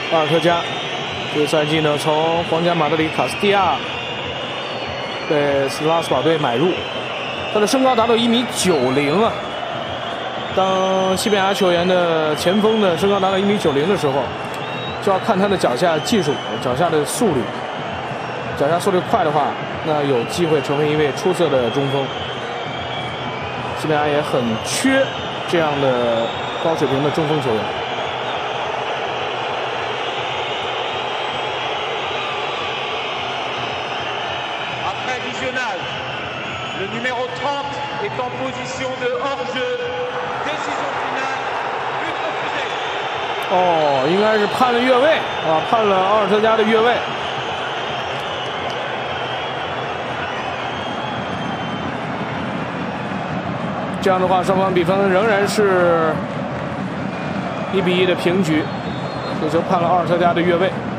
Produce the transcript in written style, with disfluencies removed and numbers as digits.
阿尔特加这个赛季呢，从皇家马德里卡斯蒂亚被斯拉斯堡队买入，他的身高达到1.90米啊。当西班牙球员的前锋的身高达到1.90米的时候，就要看他的脚下技术、脚下的速率。脚下速率快的话，那有机会成为一位出色的中锋。西班牙也很缺这样的高水平的中锋球员。 Après visionnage, le numéro 30 est en position de hors-jeu. Décision finale, but refusé. 哦，应该是判了越位啊，判了阿尔特加的越位。这样的话，双方比分仍然是1-1的平局。这球判了阿尔特加的越位。